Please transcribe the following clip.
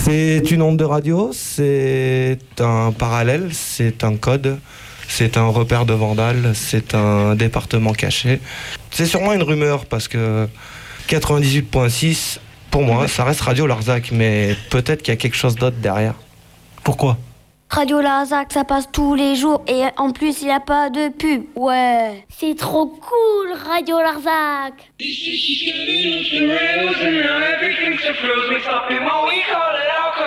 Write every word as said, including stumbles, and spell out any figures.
C'est une onde de radio, c'est un parallèle, c'est un code, c'est un repère de vandale, c'est un département caché. C'est sûrement une rumeur parce que quatre-vingt-dix-huit virgule six, pour moi, ça reste Radio Larzac, mais peut-être qu'il y a quelque chose d'autre derrière. Pourquoi ? Radio Larzac, ça passe tous les jours et en plus il n'y a pas de pub. Ouais. C'est trop cool, Radio Larzac.